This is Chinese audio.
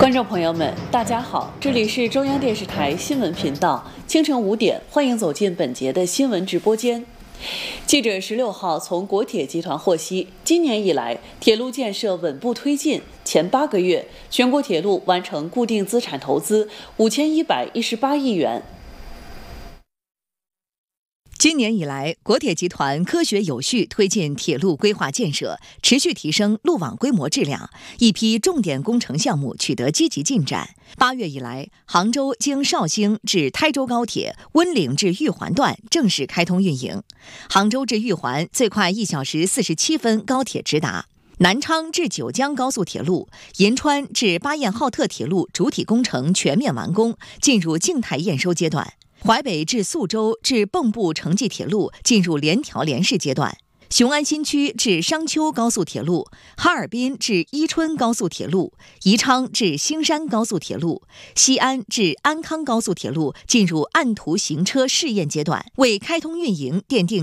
观众朋友们，大家好，这里是中央电视台新闻频道，清晨5点，欢迎走进本节的新闻直播间。记者16号从国铁集团获悉，今年以来，铁路建设稳步推进，前8个月，全国铁路完成固定资产投资5118亿元。 今年以来，国铁集团科学有序推进铁路规划建设，持续提升路网规模质量，一批重点工程项目取得积极进展。8月以来，杭州经绍兴至台州高铁温岭至玉环段正式开通运营，杭州至玉环最快1小时47分高铁直达。南昌至九江高速铁路、银川至巴彦浩特铁路主体工程全面完工，进入静态验收阶段。淮北至宿州至蚌埠城际铁路进入联调联试阶段，雄安新区至商丘高速铁路、哈尔滨至伊春高速铁路、宜昌至兴山高速铁路、西安至安康高速铁路进入按图行车试验阶段，为开通运营奠定